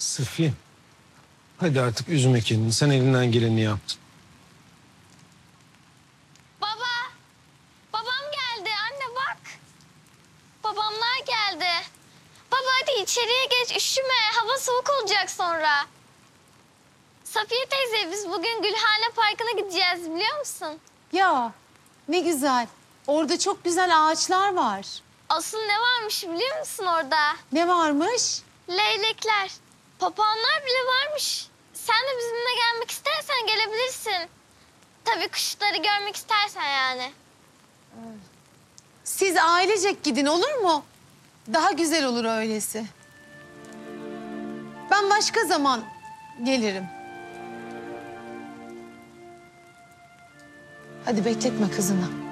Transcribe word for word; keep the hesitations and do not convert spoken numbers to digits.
Safiye. Hadi artık üzme kendini. Sen elinden geleni yaptın. Baba. Babam geldi. Anne bak. Babamlar geldi. Baba hadi içeriye geç. Üşüme. Hava soğuk olacak sonra. Safiye teyze biz bugün Gülhane Parkı'na gideceğiz biliyor musun? Ya ne güzel. Orada çok güzel ağaçlar var. Asıl ne varmış biliyor musun orada? Ne varmış? Leylekler. Papağanlar bile varmış. Sen de bizimle gelmek istersen gelebilirsin. Tabii kuşları görmek istersen yani. Siz ailecek gidin olur mu? Daha güzel olur öylesi. Ben başka zaman gelirim. Hadi bekletme kızını.